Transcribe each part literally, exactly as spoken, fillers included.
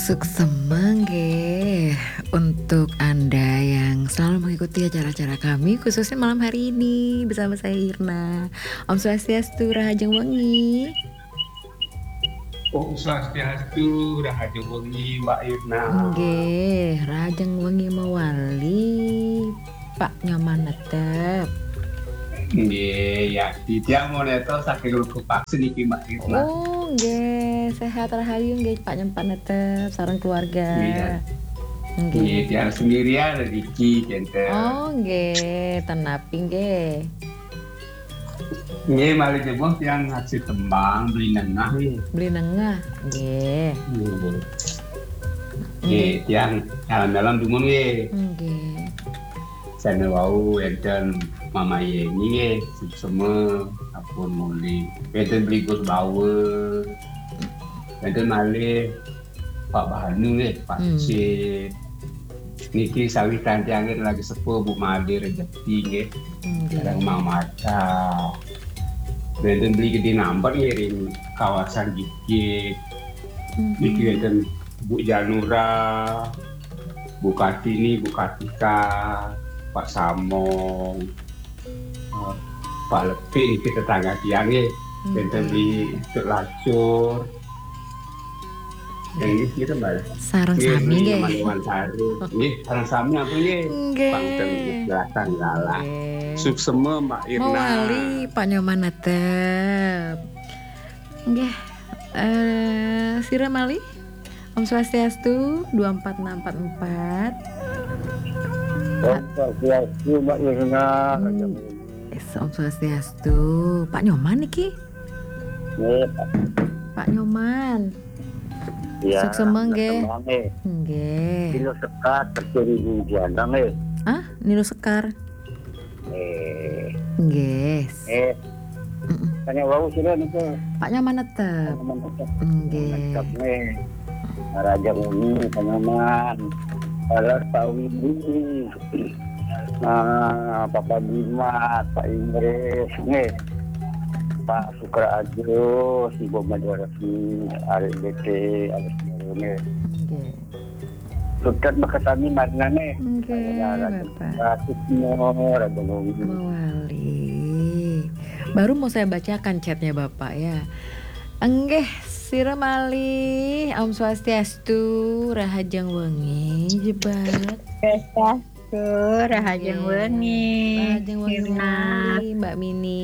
Suksema nggih untuk Anda yang selalu mengikuti acara-acara kami khususnya malam hari ini bersama saya Irna. Om Swastiastu, Rahajeng Wengi. Om Swastiastu, Rahajeng Wengi, Mbak Irna. Nggih, Rahajeng Wengi mewali Pak Nyoman netep. Nggih, ya tidak mau neto saking lugu vaksin iki Mbak Irna. Oh, nggih, sehat rahayu nggih Pak Nyoman netep sareng keluarga. Iya. Nggih. Nggih, tiang sendirian iki kente. Oh, nggih, tenapi nggih. Nggih, malih jebul tiang ngaji tembang beli nengah nggih. Beli nengah, nggih. Nggih, tiang dalam-dalam dungun nggih. Nggih. Sana wau enten Mama Yeni nggih, Suksema apun muli. Enten Bligus Bawe. Enten malih Pak Bahanu nggih, Pak Hmm. Sip. Niki sawitan tiang lagi sepuh Bu Made Rejeki nggih. Nggih. Kadang Mang Mata. Enten beli gede nampak ngiring kawasan Gigit. Niki enten Bu Janura, Bu Kartini, Bu Kartika, Pak Samong, uh, Pak Lepi niki tetangga tiang nggih. Enten beli untuk lacur. Yang ini kita mbak. Sareng sami nggih. Teman-teman saru. Nggih, sareng sami apa nggih? Nggih. Pangten belakang galah. Nggih. Suksema Mbak Irna. Mewali Pak Nyoman netep. Nggih. Eh, Sira Mali. Om Swastiastu dua empat enam empat empat. Om Swastiastu Mbak Irna. Hmm. Yes, Om Swastiastu. Pak Nyoman niki. Nggih, Pak Nyoman. ya. Suksema nggih. Nggih. Nggih. Kilo sekat terjadi hujan nggih. Ah, Nilo Sekar. Eh, Nggih. eh. Mm-mm. Tanya wau sira niku. Pak Nyoman netep. Nggih. Nggih. Raja Uni Panyaman. Alas Pak Widi. Nah, Papa Bima, Pak Inggris, nggih. Pak Sukrajo, Ibu Madarasi, Arif B T, Arif Nggih. Nggih. Sudah berketani marna nih. Nggih, Bapak. Ratusnya, Raja Uni. Mewali. Baru mau saya bacakan chatnya Bapak ya. Enggih, Sira Mali, Om Swastiastu, Rahajeng Wengi, jebak. Swastiastu, Rahajeng Wengi, Rahajeng Wengi, Irna. Mbak Mini.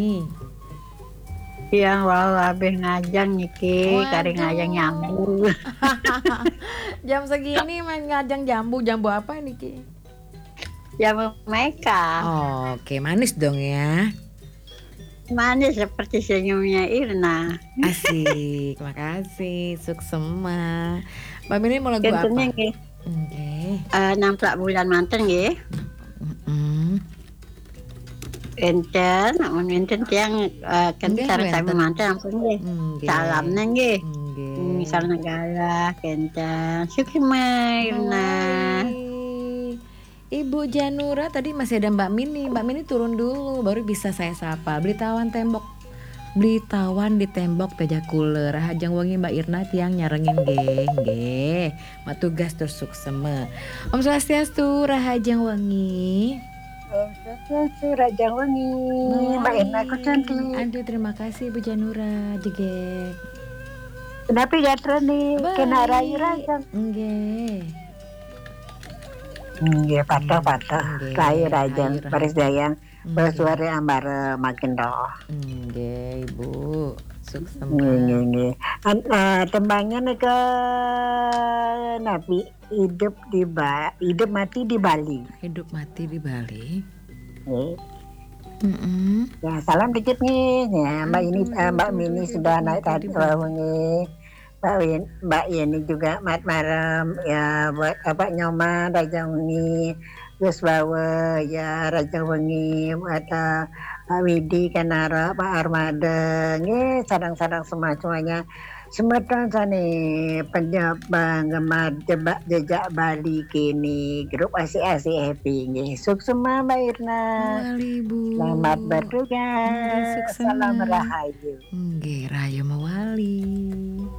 Yang wau abeh ngajang niki, Waduh. kari ngajang nyambung. Jam segini main ngajang jambu, jambu apa ini Ki? Jamu mereka. Oke, manis dong ya. Manis seperti senyumnya Irna. Asik, makasih, Suksema. Mbak Mini mau lagu Kentunya apa? nggih, Oke. eh, namplak bulan manten nggih. Mm. Enten, mun enten tiang eh, kan Nggih, sareng wenten. sami manten ampun nggih. Nggih. Salamna nggih. Nggih. Misalnya galah, kenten. Sukma Irna. Mewali. Ibu Janura tadi masih ada Mbak Mini. Mbak Mini turun dulu baru bisa saya sapa. Beli tawan tembok. Beli tawan di tembok teja kuler. Rahajeng Wengi Mbak Irna tiang nyarengin nggih, nggih. Mak tugas terus Suksema. Om Swastiastu, Rahajeng Wengi. Om Swastiastu, Raja Wengi. Mbak Irna aku cantik. Aduh, terima kasih Ibu Janura. Jegek. Kenapa ya nih? Kena rayu raja. Nggih. Nggih, patah-patah. Nggih, Rayu raja. rayu raja. Baris dayang. Nggih. Bersuara ambar makin roh. Nggih, Ibu. Suksema. Nggih, nggih, nggih. An- eh, Tembangnya nih ke Nabi hidup di ba hidup mati di Bali. Hidup mati di Bali. Nggih. Mm-mm. Ya, salam dikit nih. Ya, Mbak ini Aduh, eh, Mbak aduh, Mini aduh, sudah aduh, naik tadi aduh. selalu nih. Mbak Win, Mbak Yeni juga mat malam ya buat apa Nyoman Raja Wengi, Gus Bawa ya Raja Wengi, buat eh, Pak Widi Kanara, Pak Armada, nggih sadang-sadang semua semuanya. Semeton sani penjabang gemar jebak jejak Bali kini grup asik-asik happy nggih. Sukses Mbak Irna. Mewali Bu. Selamat Nggih, bertugas. sukses. Salam rahayu. Nggih, rahayu mewali.